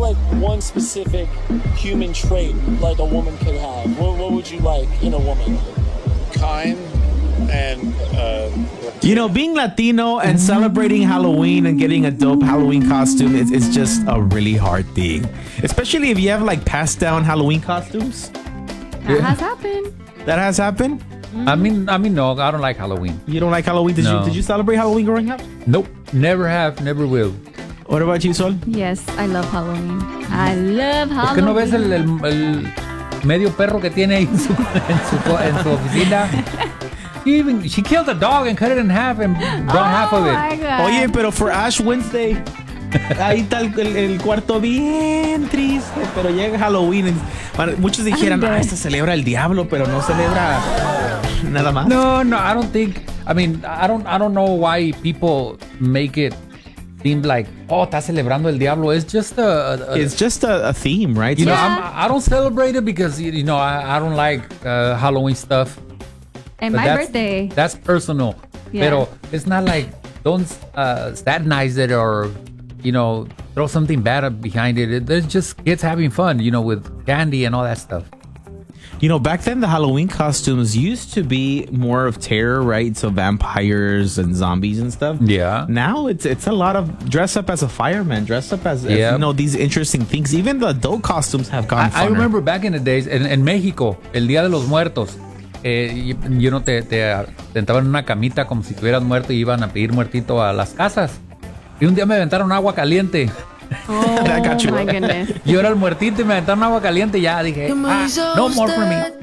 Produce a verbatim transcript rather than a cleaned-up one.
like one specific human trait like a woman could have, what, what would you like in a woman? Kind and uh, You know, being Latino and celebrating Halloween and getting a dope Halloween costume is, is just a really hard thing. Especially if you have like passed down Halloween costumes. That yeah. has happened. That has happened? Mm-hmm. I mean, I mean, no, I don't like Halloween. You don't like Halloween? Did no. you Did you celebrate Halloween growing up? Nope. Never have, never will. What about you, Sol? Yes, I love Halloween. I love Halloween. ¿Es que no ves el, el, el medio perro que tiene ahí en su, en su, en su oficina? Even she killed a dog and cut it in half and brought oh half of it. My God. Oye, pero for Ash Wednesday, ahí está el, el, el cuarto bien triste, pero llega Halloween. Y, bueno, muchos dijeran, ah, esto celebra el diablo, pero no celebra nada más. No, no, I don't think. I mean, I don't, I don't know why people make it seem like, oh, está celebrando el diablo. It's just a, a it's just a, a theme, right? You so know, I'm, I don't celebrate it because you know I, I don't like uh, Halloween stuff. And but my that's, birthday. That's personal. Yeah. Pero it's not like, don't uh, satanize it or, you know, throw something bad behind it. it. There's just kids having fun, you know, with candy and all that stuff. You know, back then the Halloween costumes used to be more of terror, right? So vampires and zombies and stuff. Yeah. Now it's it's a lot of dress up as a fireman, dress up as, as yeah. you know, these interesting things. Even the adult costumes have gone I, I remember back in the days, in, in Mexico, el Día de los Muertos, eh, you, you know, te, te sentaban en una camita como si estuvieras muerto y iban a pedir muertito a las casas. Y un día me aventaron agua caliente. Oh, my goodness. Yo era el muertito y me aventaron agua caliente y ya dije, ah, no more for me.